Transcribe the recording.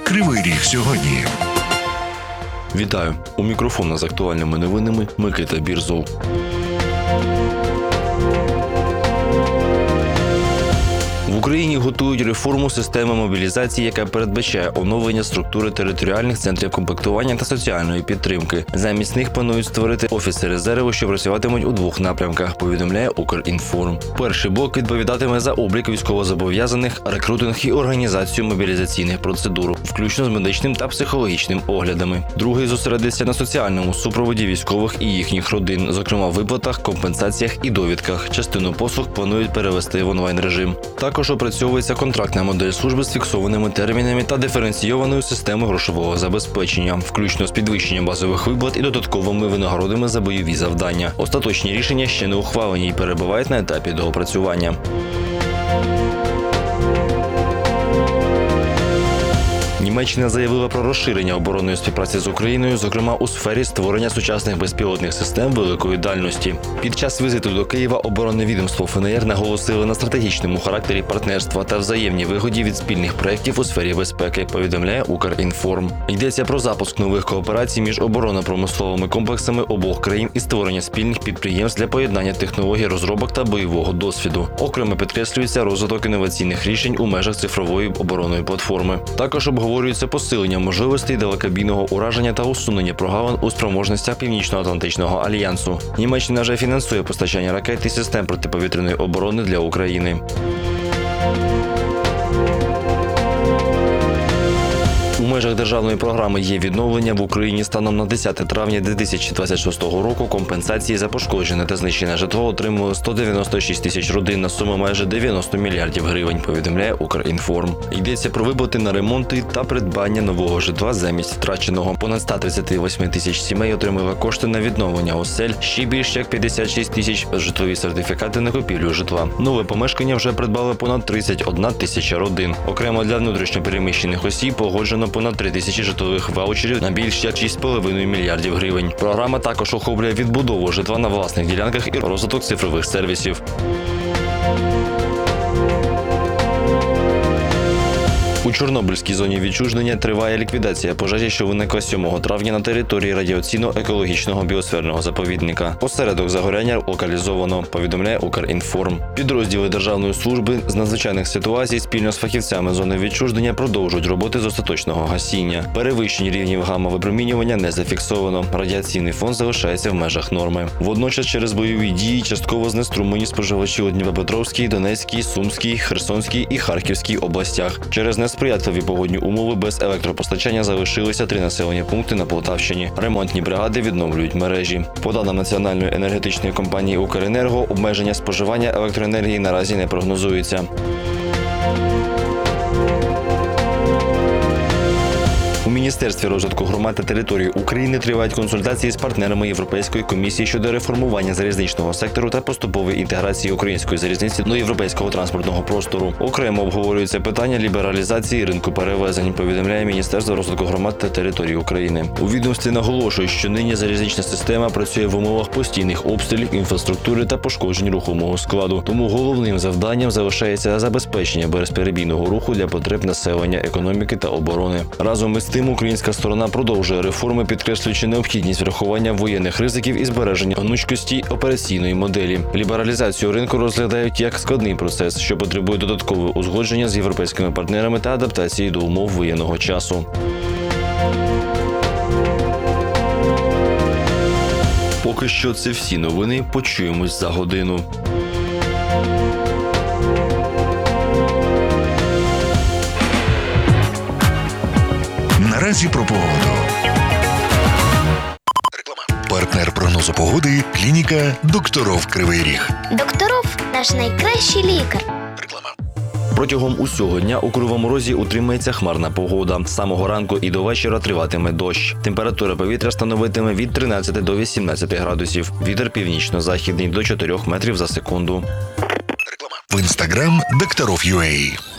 Кривий Ріг сьогодні. Вітаю! У мікрофона з актуальними новинами Микита Бірзов. В Україні готують реформу системи мобілізації, яка передбачає оновлення структури територіальних центрів комплектування та соціальної підтримки. Замість них планують створити офіси резерву, що працюватимуть у двох напрямках, повідомляє Укрінформ. Перший блок відповідатиме за облік військовозобов'язаних, рекрутинг і організацію мобілізаційних процедур, включно з медичним та психологічним оглядами. Другий зосередиться на соціальному супроводі військових і їхніх родин, зокрема виплатах, компенсаціях і довідках. Частину послуг планують перевести в онлайн-режим. Також опрацьовується контрактна модель служби з фіксованими термінами та диференційованою системою грошового забезпечення, включно з підвищенням базових виплат і додатковими винагородами за бойові завдання. Остаточні рішення ще не ухвалені і перебувають на етапі доопрацювання. Німеччина заявила про розширення оборонної співпраці з Україною, зокрема у сфері створення сучасних безпілотних систем великої дальності. Під час візиту до Києва оборонне відомство ФНР наголосило на стратегічному характері партнерства та взаємній вигоді від спільних проєктів у сфері безпеки, повідомляє Укрінформ. Йдеться про запуск нових кооперацій між оборонно-промисловими комплексами обох країн і створення спільних підприємств для поєднання технологій розробок та бойового досвіду. Окремо підкреслюється розвиток інноваційних рішень у межах цифрової оборонної платформи. Також обговорюється посилення можливостей далекобійного ураження та усунення прогалин у спроможностях Північно-Атлантичного альянсу. Німеччина вже фінансує постачання ракет і систем протиповітряної оборони для України. У межах державної програми «Є відновлення» в Україні станом на 10 травня 2026 року компенсації за пошкоджене та знищене житло отримали 196 тисяч родин на суму майже 90 мільярдів гривень, повідомляє Укрінформ. Йдеться про виплати на ремонти та придбання нового житла замість втраченого. Понад 138 тисяч сімей отримали кошти на відновлення осель, ще більш як 56 тисяч житлові сертифікати на купівлю житла. Нове помешкання вже придбали понад 31 тисяча родин. Окремо для внутрішньопереміщених осіб погоджено понад 3 тисячі житлових ваучерів на більш як 6,5 мільярдів гривень. Програма також охоплює відбудову житла на власних ділянках і розвиток цифрових сервісів. У Чорнобильській зоні відчуження триває ліквідація пожежі, що виникла 7 травня на території радіаційно-екологічного біосферного заповідника. Осередок загоряння локалізовано, повідомляє Укрінформ. Підрозділи Державної служби з надзвичайних ситуацій спільно з фахівцями зони відчуження продовжують роботи з остаточного гасіння. Перевищень рівнів гамма-випромінювання не зафіксовано. Радіаційний фон залишається в межах норми. Водночас через бойові дії частково знеструмлені споживачі у Дніпропетровській, Донецькій, Сумській, Херсонській і Харківській областях. Через несприятливі погодні умови без електропостачання залишилися 3 населені пункти на Полтавщині. Ремонтні бригади відновлюють мережі. По даним Національної енергетичної компанії «Укренерго», обмеження споживання електроенергії наразі не прогнозується. У Міністерстві розвитку громад та територій України тривають консультації з партнерами Європейської комісії щодо реформування залізничного сектору та поступової інтеграції української залізниці до європейського транспортного простору. Окремо обговорюється питання лібералізації ринку перевезень, повідомляє Міністерство розвитку громад та територій України. У відомстві наголошують, що нині залізнична система працює в умовах постійних обстрілів інфраструктури та пошкоджень рухомого складу. Тому головним завданням залишається забезпечення безперебійного руху для потреб населення, економіки та оборони. Разом із тим, українська сторона продовжує реформи, підкреслюючи необхідність врахування воєнних ризиків і збереження гнучкості операційної моделі. Лібералізацію ринку розглядають як складний процес, що потребує додаткового узгодження з європейськими партнерами та адаптації до умов воєнного часу. Поки що це всі новини. Почуємось за годину. Наразі про погоду. Партнер прогнозу погоди – клініка «Докторов Кривий Ріг». Докторов – наш найкращий лікар. Протягом усього дня у Кривому Розі утримається хмарна погода. З самого ранку і до вечора триватиме дощ. Температура повітря становитиме від 13 до 18 градусів. Вітер північно-західний до 4 метрів за секунду. В Instagram – Докторов.ua.